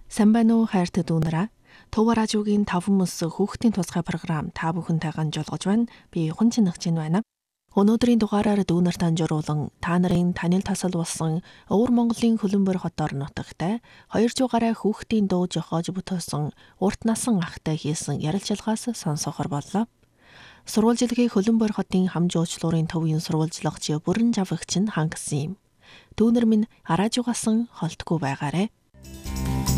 Сайн байна уу хайртай дүүнараа? Төв радиогийн 5 мөс хүүхдийн тусгай програм та бүхэнтэйгээ жолгож байна. Би Хүнчинэгч байна. Өнөөдрийн дугаараар дүүнерт анжууруулан та нарын танил тасал болсон Өвөр Монголын Хөлбөмбөр хотоор нутагтай 200 гаруй хүүхдийн дуу жохоож бүтээсэн урт насан ахтай хийсэн ярилцлагаас сонсохоор боллоо. Сурвалжилгийн Хөлбөмбөр хотын хамжуучлуурын төвийн сурвалжлагч бүрэн жавагч нь хангасан юм. Дүүнер минь радиогоос холтгүй байгаарэ.